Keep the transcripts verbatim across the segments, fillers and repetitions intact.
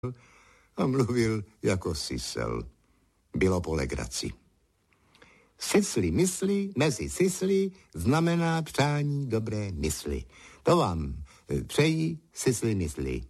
a mluvil jako sisel. Bylo po legraci. Sisli mysli mezi sisli znamená přání dobré mysli. To vám přejí sisli mysli.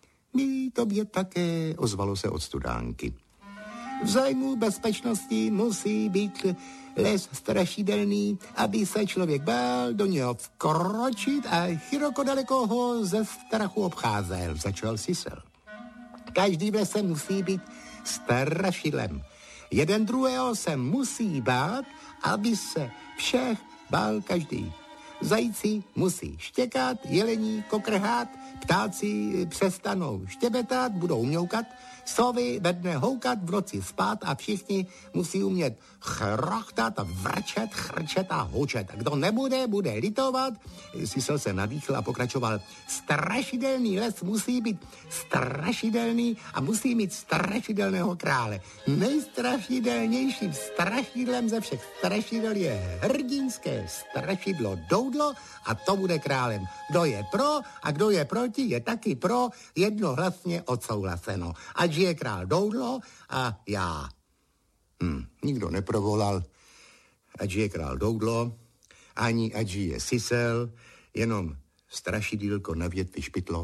My tobě také, ozvalo se od studánky. V zájmu bezpečnosti musí být les strašidelný, aby se člověk bál do něho vkročit a široko daleko ho ze strachu obcházel, začal sisel. Každý v lese musí být strašidlem. Jeden druhého se musí bát, aby se všech bál každý. Zajíci musí štěkat, jelení kokrhát, ptáci přestanou štěbetat, budou mňoukat, sovy ve dne houkat, v noci spát a všichni musí umět chrochtat, vrčet, chrčet a hučet. Kdo nebude, bude litovat. Sisel se nadýchl a pokračoval. Strašidelný les musí být strašidelný a musí mít strašidelného krále. Nejstrašidelnějším strašidlem ze všech strašidel je hrdinské strašidlo Doudlo a to bude králem. Kdo je pro a kdo je proti, je taky pro, jednohlasně odsouhlaseno. Ať je král Doudlo a já. Hm, nikdo neprovolal, ať je král Doudlo, ani ať je sisel, jenom strašidýlko na větvi špitlo.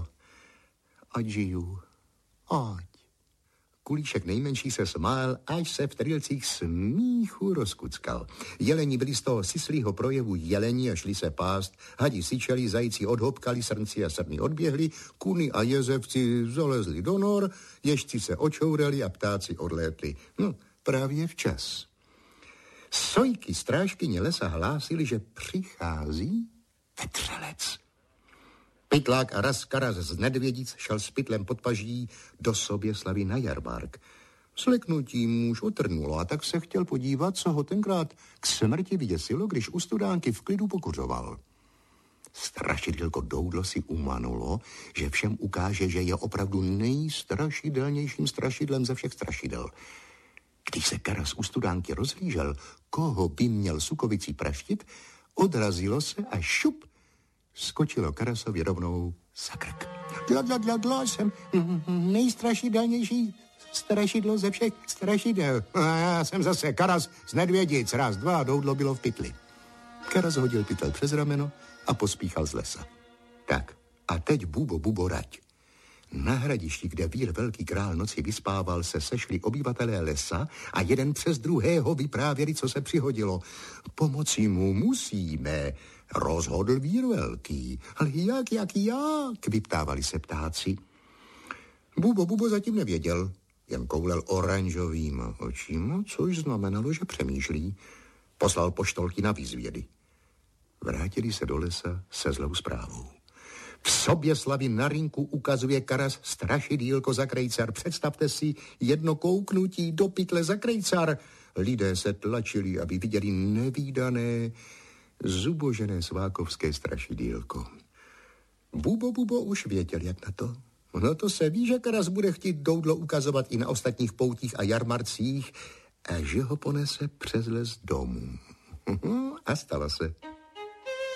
Ať žiju, ať. Kulíšek nejmenší se smál, až se v trylcích smíchu rozkuckal. Jeleni byli z toho sislího projevu jeleni a šli se pást, hadi syčeli, zajíci odhopkali, srnci a srny odběhli, kuny a jezevci zalezli do nor, ježci se očourali a ptáci odlétli. No, právě včas. Sojky strážkyně lesa hlásili, že přichází vetřelec. Pytlák a Raskaras z Nedvědic šel s pytlem pod paží do Soběslavy na jarmark. Sleknutí muž otrnulo a tak se chtěl podívat, co ho tenkrát k smrti vyděsilo, když u studánky v klidu pokuřoval. Strašidilko Doudlo si umanulo, že všem ukáže, že je opravdu nejstrašidelnějším strašidlem ze všech strašidel. Když se Karas u studánky rozhlížel, koho by měl sukovicí praštit, odrazilo se a šup, skočilo Karasovi rovnou za krk. Dla, dla, dla, dla, jsem nejstrašidelnější strašidlo ze všech strašidel. A já jsem zase Karas z Nedvědic, raz, dva, Doudlo bylo v pytli. Karas hodil pytel přes rameno a pospíchal z lesa. Tak, a teď bubo, bubo, rať. Na hradišti, kde vír velký král noci vyspával, se sešli obyvatelé lesa a jeden přes druhého vyprávěli, co se přihodilo. Pomoci mu musíme, rozhodl vír velký. Ale jak, jak, jak, vyptávali se ptáci. Bubo, bubo zatím nevěděl, jen koulel oranžovým očím, což znamenalo, že přemýšlí. Poslal poštolky na výzvědy. Vrátili se do lesa se zlou zprávou. V Soběslavi na rinku ukazuje Karas strašidýlko za krejcar. Představte si jedno kouknutí do pytle za krejcar. Lidé se tlačili, aby viděli nevídané, zubožené svákovské strašidýlko. Bubo, bubo už věděl, jak na to. No to se ví, že Karas bude chtít Doudlo ukazovat i na ostatních poutích a jarmarcích a že ho ponese přes les domů. A stalo se.